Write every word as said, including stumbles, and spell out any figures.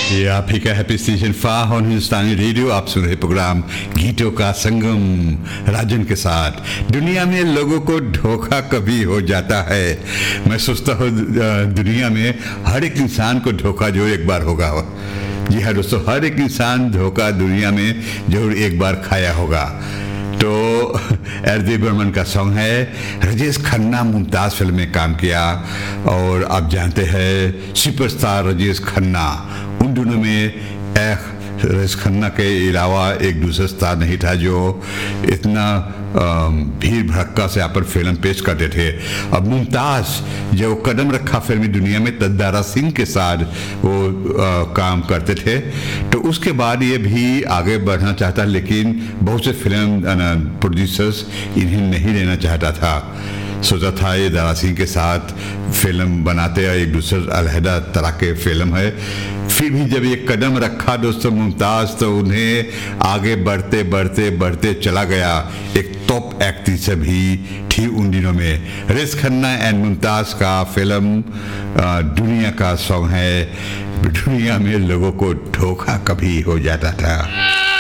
ये आप ही का happy station फाह on Hindustani radio. आप सुन रहे प्रोग्राम गीतों का संगम राजन के साथ। दुनिया में लोगों को धोखा कभी हो जाता है। मैं सोचता हूँ दुनिया में हर एक इंसान को धोखा जरूर एक बार होगा। जी हाँ दोस्तों, हर एक इंसान धोखा दुनिया में जरूर एक बार खाया होगा। तो एस डी बर्मन का सॉन्ग है। राजेश खन्ना मुमताज़ फिल्म में काम किया और आप जानते हैं सुपरस्टार राजेश खन्ना, उन दिनों में एक राजेश खन्ना के अलावा एक दूसरा स्टार नहीं था जो इतना भीड़ भड़क्का से यहाँ पर फिल्म पेश करते थे। अब मुमताज़ जो कदम रखा फिल्मी दुनिया में तब दारा सिंह के साथ वो आ, काम करते थे, तो उसके बाद ये भी आगे बढ़ना चाहता, लेकिन बहुत से फिल्म प्रोड्यूसर्स इन्हें नहीं लेना चाहता था। सोचा था ये दारा सिंह के साथ फिल्म बनाते हैं, एक दूसरे अलहदा तरह के फिल्म है। फिर भी जब ये कदम रखा दोस्तों मुमताज़, तो उन्हें आगे बढ़ते बढ़ते बढ़ते चला गया। एक टॉप एक्ट्रेस भी थी उन दिनों में। राजेश खन्ना एंड मुमताज़ का फिल्म दुनिया का सॉन्ग है। दुनिया में लोगों को धोखा कभी हो जाता था।